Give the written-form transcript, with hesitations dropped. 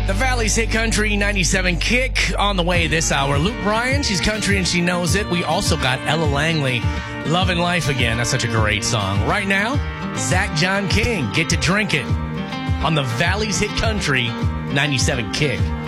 The Valley's Hit Country 97 Kick on the way this hour. Luke Bryan, she's country and she knows it. We also got Ella Langley, Lovin' Life Again. That's such a great song. Right now, Zach John King, Get to Drink It on the Valley's Hit Country 97 Kick.